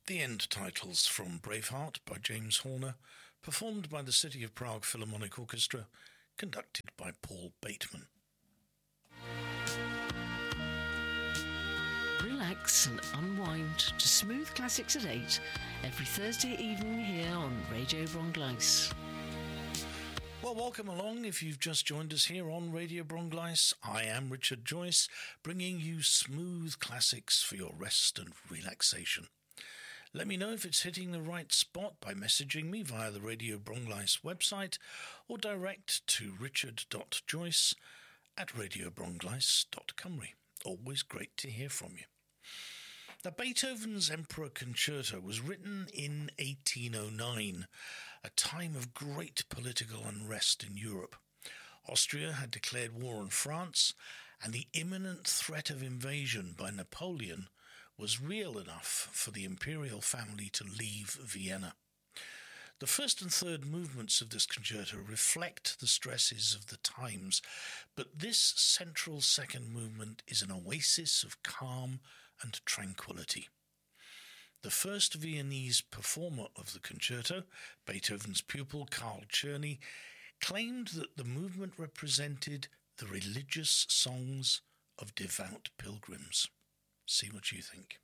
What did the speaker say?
The end titles from Braveheart by James Horner, performed by the City of Prague Philharmonic Orchestra, conducted by Paul Bateman. Relax and unwind to Smooth Classics at 8 every Thursday evening here on Radio Brongleis. Well, welcome along if you've just joined us here on Radio Brongleis. I am Richard Joyce, bringing you smooth classics for your rest and relaxation. Let me know if it's hitting the right spot by messaging me via the Radio Brongleis website or direct to richard.joyce@radiobrongleis.cymru. Always great to hear from you. Now, Beethoven's Emperor Concerto was written in 1809, a time of great political unrest in Europe. Austria had declared war on France, and the imminent threat of invasion by Napoleon was real enough for the imperial family to leave Vienna. The first and third movements of this concerto reflect the stresses of the times, but this central second movement is an oasis of calm and tranquility. The first Viennese performer of the concerto, Beethoven's pupil Carl Czerny, claimed that the movement represented the religious songs of devout pilgrims. See what you think.